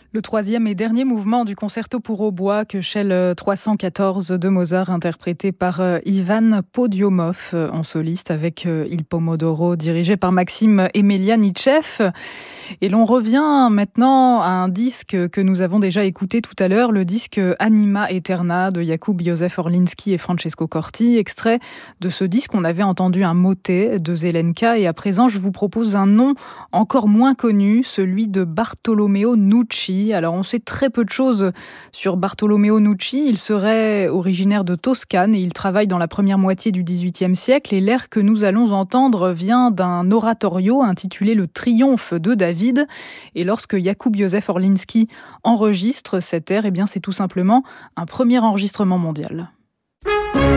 Le troisième et dernier mouvement du concerto pour hautbois que Shell 314 de Mozart, interprété par Ivan Podiomov en soliste avec Il Pomodoro, dirigé par Maxime Emelianitchev. Et l'on revient maintenant à un disque que nous avons déjà écouté tout à l'heure, le disque Anima Eterna de Jakub Józef Orliński et Francesco Corti, extrait de ce disque. On avait entendu un motet de Zelenka et à présent je vous propose un nom encore moins connu, celui de Bartolomeo Nucci. Alors on sait très peu de choses sur Bartolomeo Nucci. Il serait originaire de Toscane et il travaille dans la première moitié du XVIIIe siècle. Et l'air que nous allons entendre vient d'un oratorio intitulé Le Triomphe de David. Et lorsque Jakub Józef Orliński enregistre cet air, eh bien c'est tout simplement un premier enregistrement mondial.